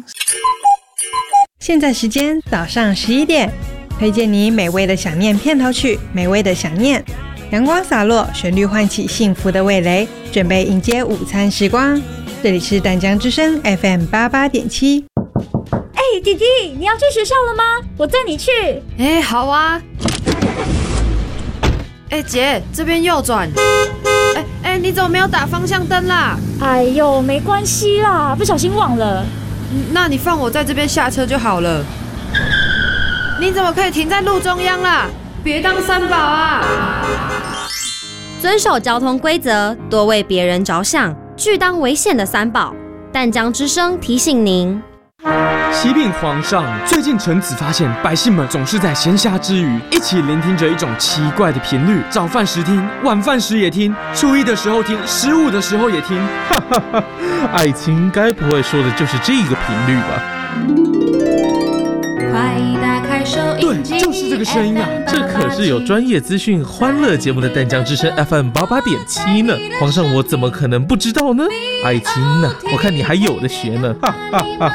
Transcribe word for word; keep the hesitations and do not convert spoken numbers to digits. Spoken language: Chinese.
现在时间早上十一点，推荐你美味的想念片头曲，美味的想念，阳光洒落，旋律唤起幸福的味蕾，准备迎接午餐时光。这里是淡江之声 F M 八八点七。 哎，弟弟，你要去学校了吗？我载你去。 哎，好啊。哎，姐，这边右转。哎哎，你怎么没有打方向灯啦？ 哎呦，没关系啦，不小心忘了。 那你放我在这边下车就好了。你怎么可以停在路中央啦？别当三宝啊！ 遵守交通规则，多为别人着想，拒当危险的三宝。淡江之声提醒您。 启禀皇上，最近臣子发现百姓们总是在闲暇之余一起聆听着一种奇怪的频率，早饭时听，晚饭时也听，初一的时候听，十五的时候也听。 哈哈哈，爱情该不会说的就是这个频率吧？ 快打开收音机， 对，就是这个声音啊！ 这可是有专业资讯、欢乐节目的淡江之声 F M 八八点七呢。皇上，我怎么可能不知道呢？爱情呢，我看你还有的学呢！哈哈哈。